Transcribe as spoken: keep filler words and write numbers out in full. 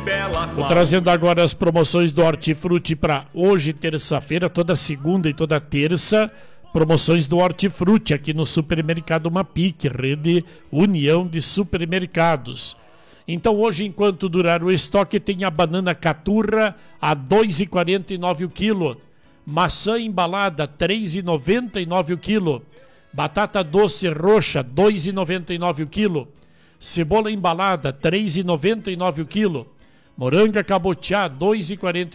bela Vou trazendo agora as promoções do Hortifruti para hoje, terça-feira, toda segunda e toda terça. Promoções do Hortifruti aqui no Supermercado Mapic, rede União de Supermercados. Então hoje, enquanto durar o estoque, tem a banana caturra a dois reais e quarenta e nove centavos o quilo. Maçã embalada três reais e noventa e nove centavos o quilo. Batata doce roxa dois reais e noventa e nove centavos o quilo. Cebola embalada três reais e noventa e nove centavos o quilo. Moranga cabotiá dois reais e quarenta